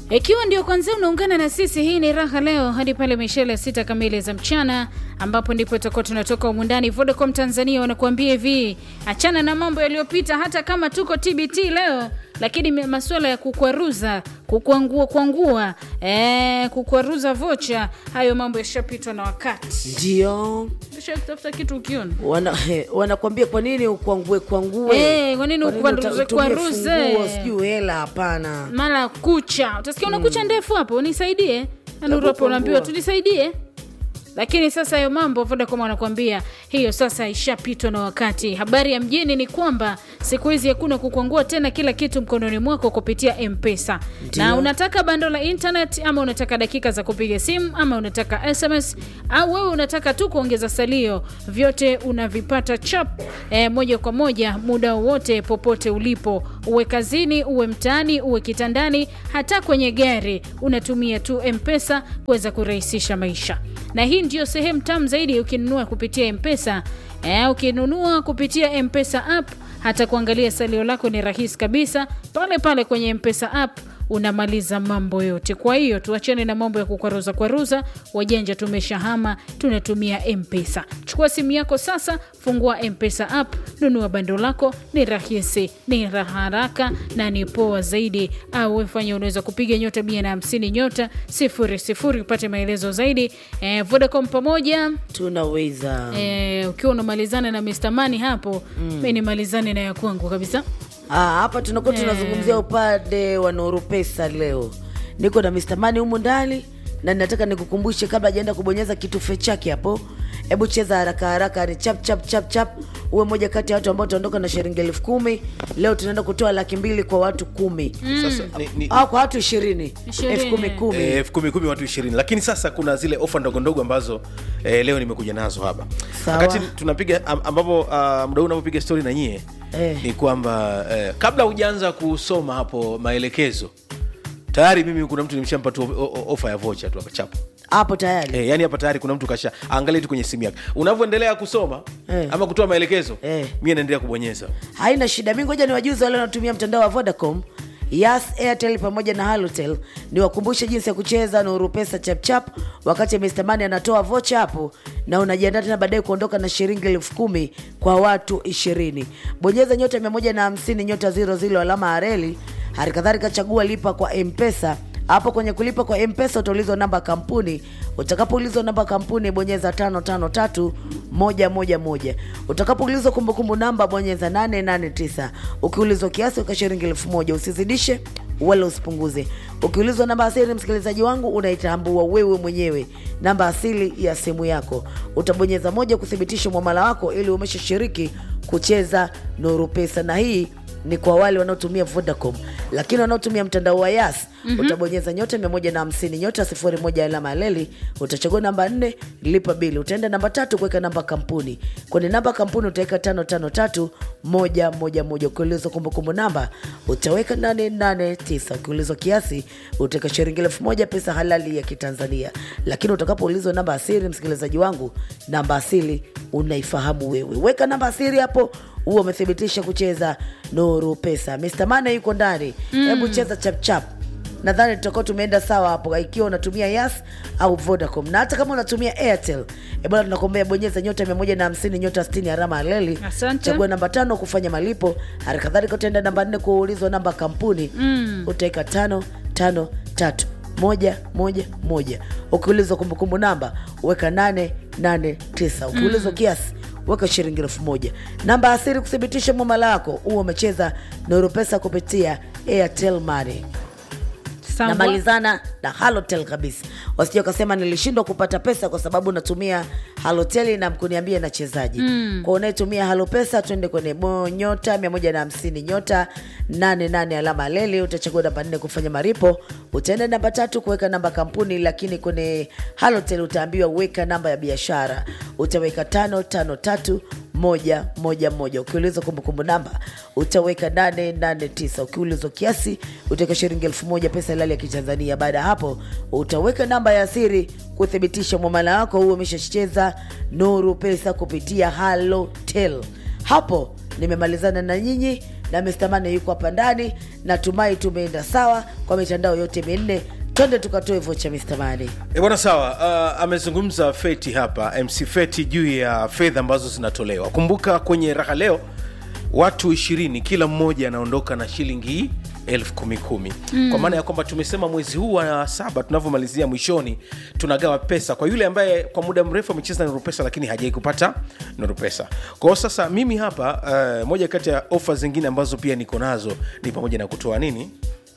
Ikiwa ndio kwanza unaungana na sisi, hii ni Raha Leo hadi pale mishale 6 kamili za mchana, ambapo ndipo tutakuwa tunatoka humu ndani. Vodacom Tanzania wanakuambia hivi, achana na mambo yaliyopita, hata kama tuko TBT leo, lakini masuala ya kukwaruza, kukwaruza vocha, hayo mambo yashapitwa na wakati. Ndio. Tafuta kitu ukiona. Wanakuambia kwa nini ukwangue? Kwa nini ukwaruze? Sijui hela, hapana. Mara kucha. Utasikia una kucha ndefu hapo, unisaidie. Hapo unaambiwa tunisaidie. Lakini sasa hayo mambo Vodacom wanakuambia hiyo sasa ishapitwa na wakati. Habari ya mjini ni kwamba siku hizi hakuna kukwangua tena, kila kitu mkononi mwako kupitia M-Pesa. Na unataka bando la internet, ama unataka dakika za kupiga simu, ama unataka SMS, au wewe unataka tu kuongeza salio, vyote unavipata chap moja kwa moja muda wote popote ulipo. Uwe kazini, uwe mtaani, uwe kitandani, hata kwenye gari, unatumia tu M-Pesa kuweza kurahisisha maisha. Na hii ndio sehemu tamu zaidi ukinunua kupitia M-Pesa. Ukinunua kupitia M-Pesa app, hata kuangalia salio lako ni rahisi kabisa. Pale pale kwenye M-Pesa app unamaliza mambo yote. Kwa hiyo tuachane na mambo ya kukwaruza. Wajanja tumeshahama, tunatumia M-Pesa. Chukua simu yako sasa, fungua M-Pesa app, nunua bando lako, ni rahisi, ni haraka na ni poa zaidi. Au wefanya unaweza kupiga nyota 150 nyota 00 upate maelezo zaidi. Vodacom pamoja tunaweza. Ukiwa unamalizana na Mr. Money hapo, mimi nimalizane na ya kwangu kabisa. Hapa tunakuwa tunazungumzia upande wa Nuru Pesa leo. Niko na Mr. Money humu ndani, na ninataka nikukumbushe kabla hajaenda kubonyeza kitufe chake hapo. Hebu cheza haraka ni chap. Uwe moja kati ya watu ambao tuondoka na shilingi 10,000. Leo tunaenda kutoa 200,000 kwa watu 10. Sasa kwa watu 20. 10,000 watu 20. Lakini sasa kuna zile ofa ndogo ambazo leo nimekuja nazo hapa. Wakati tunapiga ambapo muda huu unapopiga story na nyie, ni kwamba kabla hujaanza kusoma hapo maelekezo, tayari mimi kuna mtu nimeshampa tu ofa ya voucher tu hapa chapo. Hapo tayari. Yani hapa tayari kuna mtu kasha angalia tu kwenye simu yake. Unavyoendelea kusoma ama kutoa maelekezo, mimi naendelea kubonyeza. Haina shida. Mimi ngoja niwajuze wale wanatumia mtandao wa Vodacom, Yas, Airtel pamoja na Halotel, niwakumbushe jinsi ya kucheza Nuru Pesa chap wakati Mr. Money anatoa voucher hapo, na unajiandaa tena baadaye kuondoka na shilingi 10,000 kwa watu 20. Bonyeza nyota 150 nyota 00 alama ya reli. Halikadhalika chagua lipa kwa M-Pesa. Hapo kwenye kulipa kwa M-Pesa utaulizwa namba kampuni. Utakapoulizwa namba kampuni, bonyeza 553111. Utakapoulizwa kumbukumbu namba, bonyeza 889. Ukiulizwa kiasi kwa shilingi 1000, usizidishe wala usipunguze. Ukiulizwa namba asili, msikilizaji wangu, unaitambua wewe mwenyewe namba asili ya simu yako. Utabonyeza 1 kuthibitisha muamala wako ili umeshashiriki kucheza Nuru Pesa. Na hii ni kwa wale wanaotumia Vodacom, lakini wanaotumia mtandao wa Yas, utabonyeza nyota 150 nyota 01 alama leli, utachagua namba 4 lipa bili, utaenda namba 3 kuweka namba kampuni. Kwenye namba kampuni utaweka 553111. Ukiulizwa kumbukumbu namba utaweka 889. Ukiulizwa kiasi utaweka shilingi 1000 pesa halali ya Kitanzania. Lakini utakapoulizwa namba asili, msikilizaji wangu, namba asili unaifahamu wewe. Weka namba asili hapo, huo umethibitisha kucheza Nuru Pesa. Mr. Money yuko ndani. Hebu cheza chap. Nadhani tutakuwa tumeenda sawa hapo, ikiwa unatumia Yas au Vodacom. Na hata kama unatumia Airtel, bwana tunakuombea bonyeza nyota 150 nyota 60 alama leli. Chagua namba 5 kufanya malipo. Halikadhalika utaenda namba 4 kuulizwa namba kampuni. Utaweka 553111. Ukiulizwa kumbukumbu namba weka 889. Ukiulizwa kiasi weka shilingi 1000. Namba asili kuthibitisha muamala wako, huo umecheza Nuru Pesa kupitia Airtel Money. Na malizana na Halotel kabisa. Wasije wakasema nilishindwa kupata pesa kwa sababu natumia Halotel na mkuniambia na chezaji. Kwa unayetumia Halo Pesa, twende kwenye nyota 150 nyota 88 alama leli, utachagua namba 4 kufanya maripo, utaenda namba 3 kuweka namba kampuni. Lakini kwenye Halotel utaambiwa weka namba ya biashara, utaweka 553111. Ukiulizwa kumbukumbu namba utaweka 889. Ukiulizwa kiasi utaweka shilingi 1000 pesa halali ya Kitanzania. Baada hapo utaweka namba ya siri kuthibitisha muamala wako, huo umeshacheza Nuru Pesa kupitia Halotel. Hapo nimemalizana na nyinyi na Mr. Money yuko hapa ndani. Natumai tumeenda sawa kwa mitandao yote minne. Twende tukatoe vocha Mr. Money. Bwana sawa, amezungumza Feti hapa, MC Feti, juu ya fedha ambazo zinatolewa. Kumbuka kwenye raha leo watu 20 kila mmoja anaondoka na shilingi 10,000. Kwa maana ya kwamba tumesema mwezi huu wa 7 tunavyomalizia mwishoni tunagawa pesa kwa yule ambaye kwa muda mrefu amecheza Nuru Pesa lakini hajai kupata Nuru Pesa. Kwa sasa mimi hapa moja kati ya ofa zingine ambazo pia niko nazo ni pamoja na kutoa nini?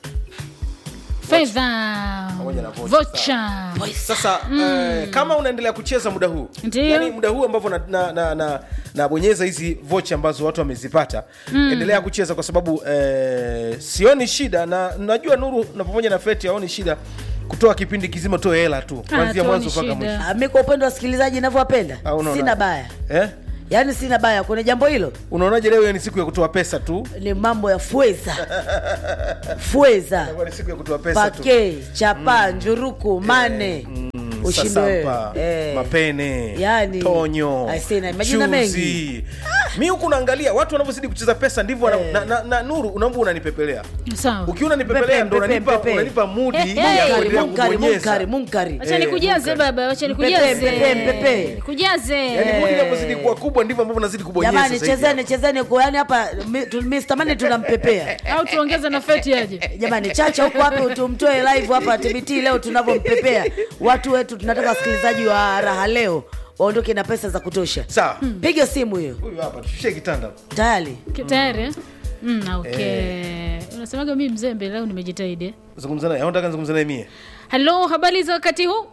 Fedha vocha. Sasa kama unaendelea kucheza muda huu, yani muda huu ambavyo na bonyeza hizi vocha ambazo watu wamezipata, endelea kucheza kwa sababu sioni shida, na najua Nuru na pamoja na Feti haoni shida kutoa kipindi kizima, toe hela tu kuanzia mwanzo mpaka mwisho. Mimi kwa upendo wa wasikilizaji ninavyowapenda sina baya. Yaani sina baya kuna jambo hilo. Unaonaje leo ni siku ya kutoa pesa tu? Ni mambo ya fueza. Fueza. Ni siku ya kutoa pesa tu. Pake, chapa, njuruku, mane. Ushinde mapene, yani, tonyo, majina mengi. Mimi huku naangalia watu wanavyozidi kucheza pesa ndivyo na Nuru unaomba unanipepelea. Sawa. Ukiona nipepelea ndo unanipa mood ya kuendelea kubonyeza. Munkari. Acha nikujaze baba, acha nikujaze. Kujaze. Yaani mood inapozidi kuwa kubwa ndivyo ambavyo nazidi kubonyeza sasa. Jamani chezeni kwa yani hapa Mr. Money tunampepea. Au tuongeze na Feti aje. Jamani chacha huko hapa tumtoe live hapa TBT leo tunavyompepea. Watu wetu tunataka wasikilizaji wa raha leo waondoke na pesa za kutosha. Sawa. Piga simu hiyo. Huyu hapa tushike kitanda. Tayari. Tayari? Okay. Unasemaga mimi mzembe leo nimejitahidi. Zungumza naye. Nataka nizungumze naye mie. Hello, habari za wakati huu?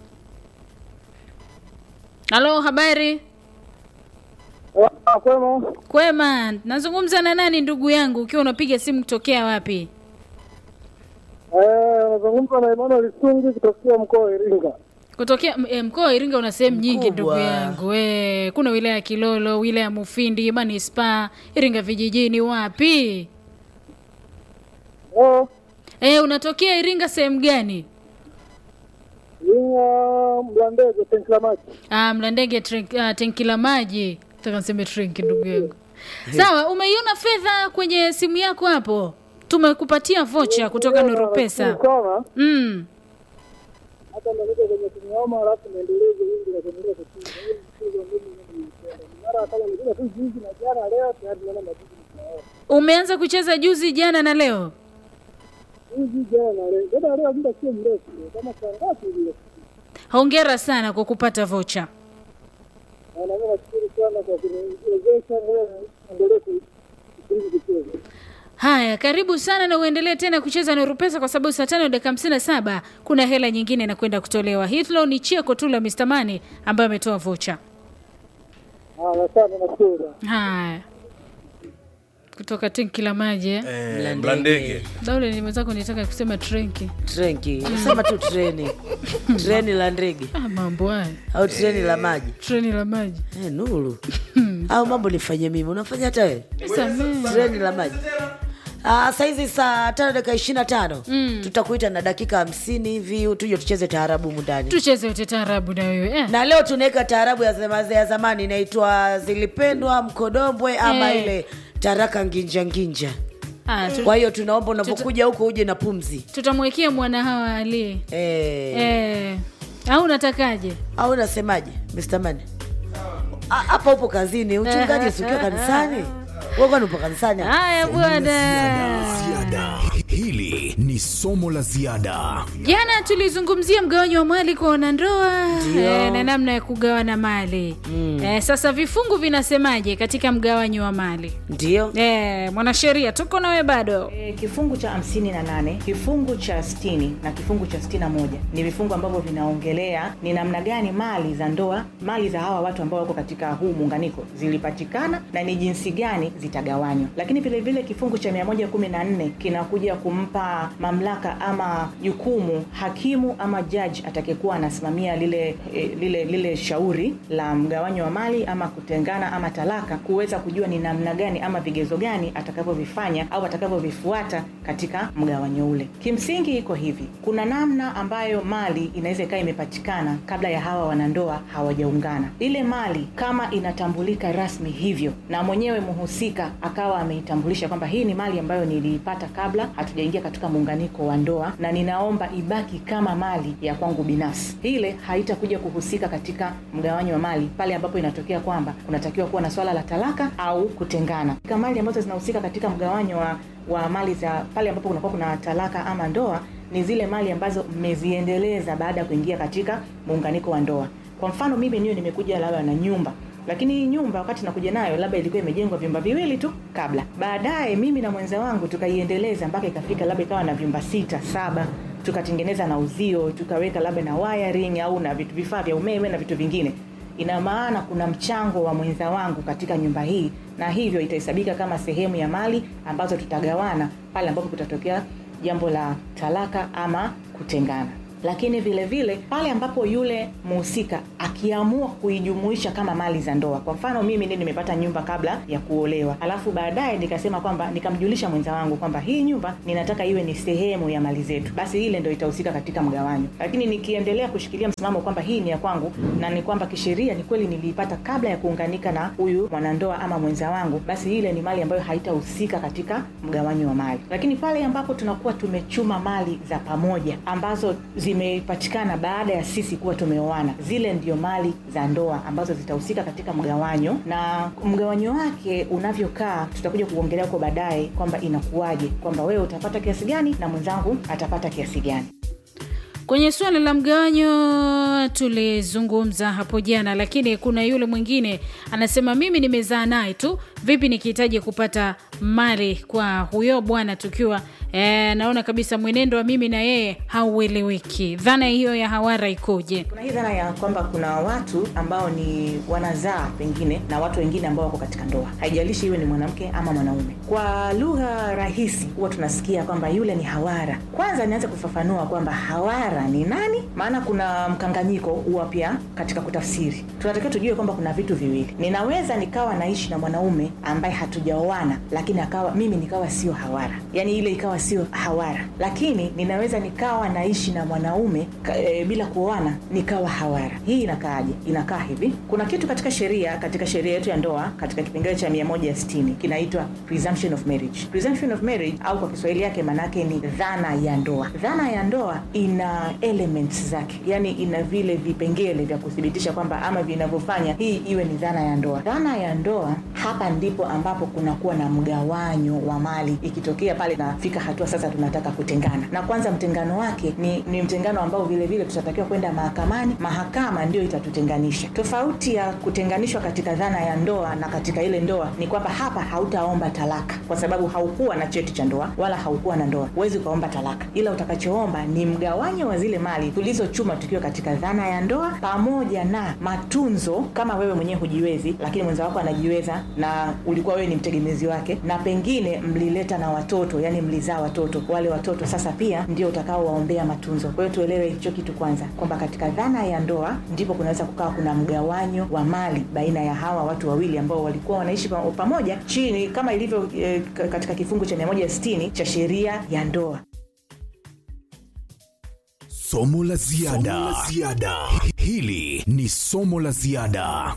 Hello, habari? Kwema. Kwema. Nazungumza na nani ndugu yangu? Ukiwa unapiga simu kutokea wapi? Nazungumza na Emmanuel Sungi kutokea mkoa wa Iringa. Kutokea mkoa wa Iringa una sehemu nyingi ndugu yangu. Kuna wilaya ya Kilolo, wilaya ya Mufindi, Manispaa, Iringa vijijini, wapi? Unatokea Iringa sehemu gani? Mlandege tenki la maji. Mlandege tenki la maji. Nataka niseme tenki ndugu yangu. Sawa, umeiona fedha kwenye simu yako hapo? Tumekupatia vocha kutoka Nuru Pesa. Hata ndio kwenye tumeoma alafu naendeleze wingi na kuendelea kucheza. Mara kama nilikuwa tu juzi na jana leo tayari naona majibu. Umeanza kucheza juzi jana na leo? Juzi jana na leo. Jana leo muda sio mrefu. Kama saa ngapi hiyo? Hongera sana kwa kupata vocha. Na nashukuru sana kwa kuniwezesha endelee kucheza. Haya, karibu sana na uendelee tena kucheza Nuru Pesa kwa sababu saa 5:57 kuna hela nyingine na kwenda kutolewa. Hilo ni cheko tu la Mr. Money ambaye ametoa vocha. Asante nashukuru. Haya. Kutoka tenki la maji Mlandege. Daule ni mwenzako nitaka kusema trenki. Sema tu treni. Treni la ndege. Mambo haya. Au treni la maji. Treni la maji. Nuru. Au mambo nifanye mimi. Unafanya hata wewe? Treni la maji. Saizi saa 5:25 tutakuita na dakika 50 hivi tuje tucheze taarabu mundani. Tucheze yote taarabu na wewe. Na leo tunaweka taarabu ya zamani inaitwa Zilipendwa Mkodombwe ama ile Taraka Nginja. Kwa hiyo tunaomba unapokuja huko uje na pumzi. Tutamwekea mwana hawa ali. Au unatakaje? Au unasemaje Mr. Money? Hapa upo kazini, uchungaji usikiwa kanisani. Wewe upo kanisani. Haya bwana. Hili ni somo la ziada. Jana tulizungumzia mgawanyo wa mali kwa wanandoa na namna ya kugawana mali. Sasa vifungu vinasemaje katika mgawanyo wa mali? Ndio. Mwanasheria tuko nawe bado. Kifungu cha 58, kifungu cha 60 na kifungu cha 61 ni vifungu ambavyo vinaongelea ni namna gani mali za ndoa, mali za hawa watu ambao wako katika huu muunganiko zilipatikana na ni jinsi gani zitagawanywa. Lakini vile vile kifungu cha 114 kinakuja kumpa mamlaka ama jukumu hakimu ama judge atakayekuwa anasimamia lile shauri la mgawanyo wa mali ama kutengana ama talaka, kuweza kujua ni namna gani ama vigezo gani atakavyovifanya au atakavyovifuata katika mgawanyo ule. Kimsingi iko hivi, kuna namna ambayo mali inaweza ikawa imepatikana kabla ya hawa wanandoa hawajaungana. Ile mali kama inatambulika rasmi hivyo na mwenyewe mhusika akawa ameitambulisha kwamba hii ni mali ambayo niliipata kabla hatujaingia katika muunganiko wa ndoa na ninaomba ibaki kama mali ya kwangu binafsi, ile haitakuja kuhusika katika mgawanyo wa mali pale ambapo inatokea kwamba kunatakiwa kuwa na swala la talaka au kutengana. Kama mali ambazo zinahusika katika mgawanyo wa mali za pale ambapo kunakuwa kuna talaka ama ndoa ni zile mali ambazo mmeziendeleza baada ya kuingia katika muunganiko wa ndoa. Kwa mfano mimi nimekuja labda na nyumba, lakini hii nyumba wakati nakuja nayo labda ilikuwa imejengwa vyumba viwili tu kabla. Baadaye mimi na mwenza wangu tukaiendeleza mpaka ikafika labda ikawa na vyumba 6, 7, tukatengeneza na uzio, tukaweka labda na wiring au na vitu vifaa vya umeme na vitu vingine. Ina maana kuna mchango wa mwenza wangu katika nyumba hii, na hivyo itahesabika kama sehemu ya mali ambazo tutagawana pale ambapo kutatokea jambo la talaka ama kutengana. Lakini vile vile pale ambapo yule mhusika akiamua kuijumuisha kama mali za ndoa. Kwa mfano mimi nimepata nyumba kabla ya kuolewa, alafu baadaye nikasema kwamba nikamjulisha mwenza wangu kwamba hii nyumba ninataka iwe ni sehemu ya mali zetu, basi ile ndio itahusika katika mgawanyo. Lakini nikiendelea kushikilia msimamo kwamba hii ni ya kwangu na ni kwamba kisheria ni kweli niliipata kabla ya kuunganika na huyu mwanandoa ama mwenza wangu, basi ile ni mali ambayo haitahusika katika mgawanyo wa mali. Lakini pale ambapo tunakuwa tumechuma mali za pamoja ambazo zimepatikana baada ya sisi kuwa tumeoana, zile ndio mali za ndoa ambazo zitahusika katika mgawanyo. Na mgawanyo wake unavyokaa tutakuja kuongelea huko baadaye kwamba inakuwaje, kwamba wewe utapata kiasi gani na mwenzangu atapata kiasi gani. Kwenye swala la mgawanyo tulizungumza hapo jana, lakini kuna yule mwingine anasema mimi nimezaa naye tu, vipi nikihitaji kupata mali kwa huyo bwana tukiwa naona kabisa mwenendo wa mimi na yeye haueleweki. Dhana hiyo ya hawara ikoje? Kuna hii dhana ya kwamba kuna watu ambao ni wanazaa pengine na watu wengine ambao wako katika ndoa, haijalishi iwe ni mwanamke ama mwanaume. Kwa lugha rahisi huwa tunasikia kwamba yule ni hawara. Kwanza nianze kufafanua kwamba hawara ni nani, maana kuna mkanganyiko huwa pia katika kutafsiri. Tunatakiwa tujue kwamba kuna vitu viwili. Ninaweza nikawa naishi na mwanaume ambaye hatujaoana, lakini mimi nikawa sio hawara, yani ile ikawa sio hawara. Lakini ninaweza nikawa naishi na mwanaume bila kuoana nikawa hawara. Hii inakaaje? Inakaa hivi. Kuna kitu katika sheria yetu ya ndoa katika kipengele cha 160 kinaitwa presumption of marriage. Presumption of marriage au kwa Kiswahili yake manake ni dhana ya ndoa. Dhana ya ndoa ina elements zake, yani ina vile vipengele vya kudhibitisha kwamba ama vinavyofanya hii iwe ni dhana ya ndoa. Dhana ya ndoa, hapa ndipo ambapo kunakuwa na mgawanyo wa mali. Ikitokea pale nafika hatua sasa tunataka kutengana, na kwanza mtengano wake ni mtengano ambao vile vile tutatakiwa kwenda mahakamani. Mahakama ndio itatutenganisha. Tofauti ya kutenganishwa katika dhana ya ndoa na katika ile ndoa ni kwamba hapa hautaomba talaka kwa sababu haukuwa na cheti cha ndoa wala haukuwa na ndoa, huwezi kuomba talaka, ila utakachoomba ni mgawanyo wa zile mali tulizochuma tukiwa katika dhana ya ndoa, pamoja na matunzo kama wewe mwenyewe hujiwezi lakini mwenza wako anajiweza na ulikuwa wewe ni mtegemezi wake, na pengine mlileta na watoto, yani mlizaa watoto, wale watoto sasa pia ndio utakao waombea matunzo. Kwa hiyo tuelewe hicho kitu kwanza, kwamba katika dhana ya ndoa ndipo kunaweza kukawa kuna mgawanyo wa mali baina ya hawa watu wawili ambao walikuwa wanaishi pamoja chini kama ilivyo katika kifungu cha 160 cha sheria ya ndoa. Somo la ziada. Hili ni somo la ziada.